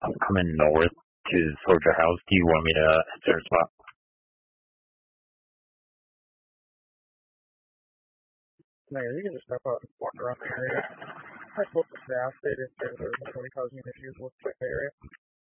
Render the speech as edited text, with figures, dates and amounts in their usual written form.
I'm coming north to Soldier House. Do you want me to enter a spot? No, you can just step out and walk around the area. I spoke to staff. They didn't say there was anybody causing issues with the area.